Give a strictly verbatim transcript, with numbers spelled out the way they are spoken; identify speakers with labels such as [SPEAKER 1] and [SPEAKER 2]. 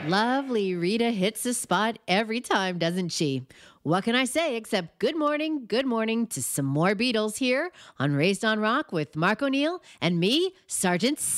[SPEAKER 1] Lovely Rita hits the spot every time, doesn't she? What can I say except good morning, good morning to some more Beatles here on Raised on Rock with Mark O'Neill and me, Sergeant